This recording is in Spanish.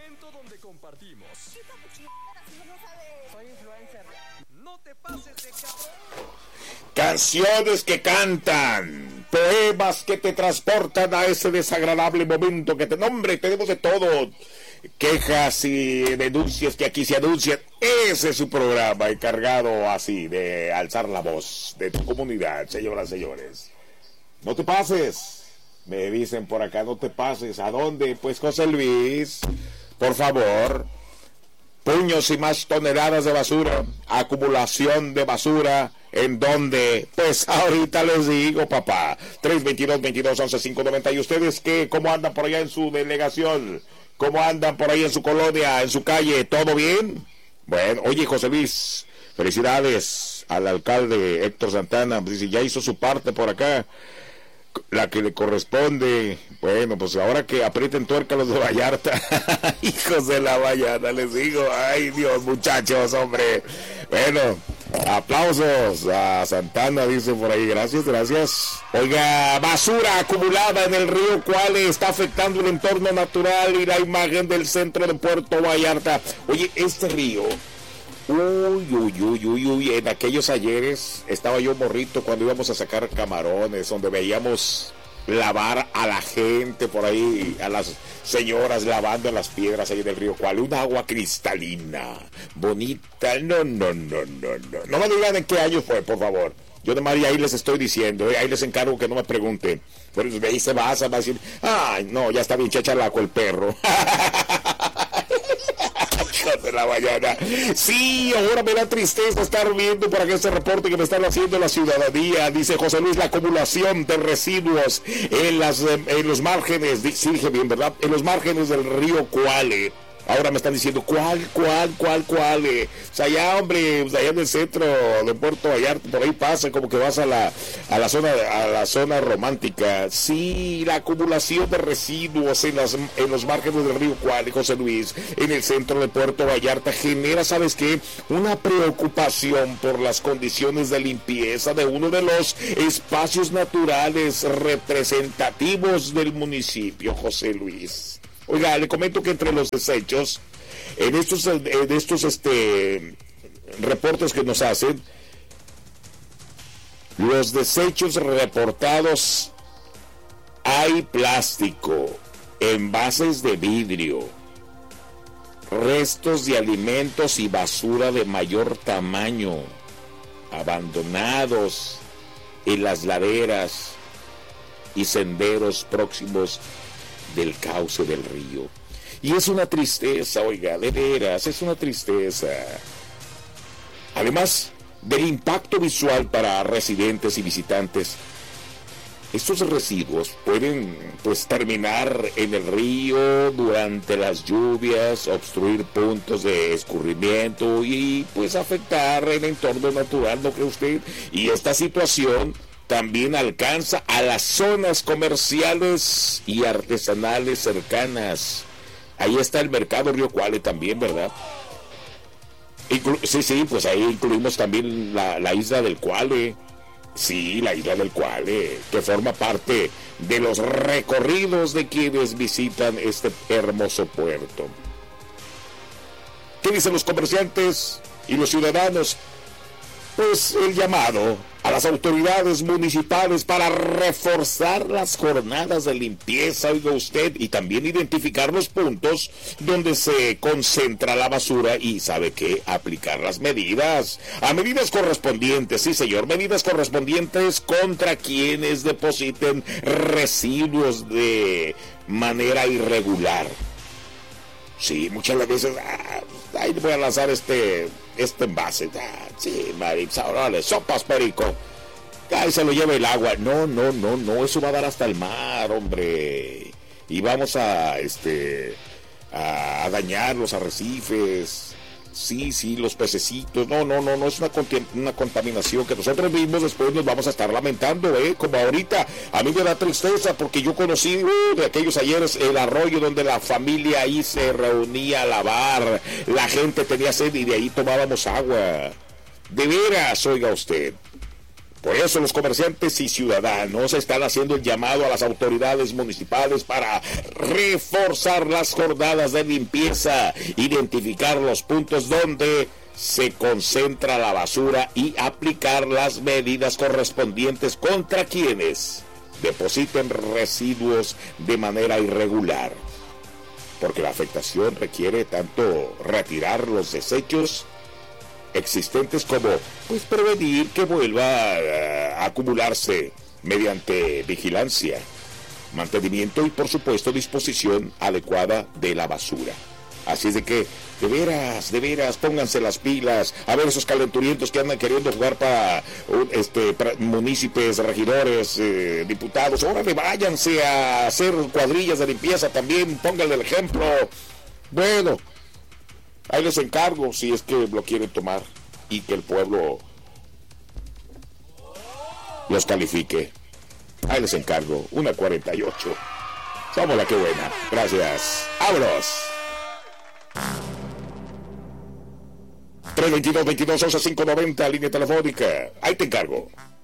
segmento donde compartimos. Soy influencer. No te pases de cabrón. Canciones que cantan, poemas que te transportan a ese desagradable momento que te nombre, tenemos de todo. Quejas y denuncias que aquí se anuncian. Ese es su programa encargado así de alzar la voz de tu comunidad, señoras y señores. No te pases, me dicen por acá, no te pases. ¿A dónde? Pues José Luis, por favor. Puños y más toneladas de basura, acumulación de basura, ¿en dónde? Pues ahorita les digo, papá. 322-22-11-590. ¿Y ustedes qué? ¿Cómo andan por allá en su delegación? ¿Cómo andan por ahí en su colonia, en su calle? ¿Todo bien? Bueno, oye, José Luis, felicidades al alcalde Héctor Santana. Dice, ya hizo su parte por acá, la que le corresponde. Bueno, pues ahora que aprieten tuerca los de Vallarta. Hijos de la Vallarta, les digo. Ay, Dios, muchachos, hombre. Bueno, aplausos a Santana, dice por ahí. Gracias, gracias. Oiga, basura acumulada en el río Cuale está afectando el entorno natural y la imagen del centro de Puerto Vallarta. Oye, este río... Uy, en aquellos ayeres estaba yo morrito cuando íbamos a sacar camarones, donde veíamos lavar a la gente por ahí, a las señoras lavando en las piedras ahí del río Cuale, un agua cristalina, bonita. No me digan en qué año fue, por favor. Yo de María ahí les estoy diciendo, ahí les encargo que no me pregunten. Pero de ahí se va a decir, ay, no, ya está bien chachalaco el perro. De la mañana. Sí, ahora me da tristeza estar viendo por acá este reporte que me están haciendo la ciudadanía. Dice José Luis, la acumulación de residuos en los márgenes, sí dije bien, ¿verdad? En los márgenes del río Cuale. Ahora me están diciendo, ¿cuál? O sea, ya, hombre, pues allá en el centro de Puerto Vallarta, por ahí pasa, como que vas a la zona romántica. Sí, la acumulación de residuos en los márgenes del río Cuale, José Luis, en el centro de Puerto Vallarta, genera, ¿sabes qué? Una preocupación por las condiciones de limpieza de uno de los espacios naturales representativos del municipio, José Luis. Oiga, le comento que entre los desechos, en estos reportes que nos hacen, los desechos reportados, hay plástico, envases de vidrio, restos de alimentos y basura de mayor tamaño, abandonados en las laderas y senderos próximos del cauce del río. Y es una tristeza, oiga, de veras, es una tristeza. Además del impacto visual para residentes y visitantes, estos residuos pueden pues terminar en el río durante las lluvias, obstruir puntos de escurrimiento y pues afectar el entorno natural, ¿no cree usted? Y esta situación también alcanza a las zonas comerciales y artesanales cercanas. Ahí está el mercado Río Cuale también, ¿verdad? Sí, pues ahí incluimos también la isla del Cuale. Sí, la isla del Cuale, que forma parte de los recorridos de quienes visitan este hermoso puerto. ¿Qué dicen los comerciantes y los ciudadanos? Pues el llamado a las autoridades municipales para reforzar las jornadas de limpieza, oiga usted, y también identificar los puntos donde se concentra la basura y, ¿sabe qué? Aplicar las medidas. A medidas correspondientes, sí señor, medidas correspondientes contra quienes depositen residuos de manera irregular. Sí, muchas veces, ahí voy a lanzar este envase. Sí, Marix, ahora sopas, perico. Ahí se lo lleva el agua. No, eso va a dar hasta el mar, hombre. Y vamos a dañar los arrecifes. Sí, los pececitos. No, es una contaminación que nosotros mismos después nos vamos a estar lamentando, como ahorita. A mí me da tristeza porque yo conocí de aquellos ayeres el arroyo donde la familia ahí se reunía a lavar, la gente tenía sed y de ahí tomábamos agua. De veras, oiga usted. Por eso los comerciantes y ciudadanos están haciendo el llamado a las autoridades municipales para reforzar las jornadas de limpieza, identificar los puntos donde se concentra la basura y aplicar las medidas correspondientes contra quienes depositen residuos de manera irregular. Porque la afectación requiere tanto retirar los desechos existentes como pues prevenir que vuelva a acumularse mediante vigilancia, mantenimiento y por supuesto disposición adecuada de la basura. Así es de que de veras pónganse las pilas. A ver esos calenturientos que andan queriendo jugar para municipios, regidores, diputados, órale, váyanse a hacer cuadrillas de limpieza también, pónganle el ejemplo. Bueno, ahí les encargo si es que lo quieren tomar y que el pueblo los califique. Ahí les encargo, 1:48. Somos la que buena. Gracias. ¡Vámonos! 322-22-11-590, línea telefónica. Ahí te encargo.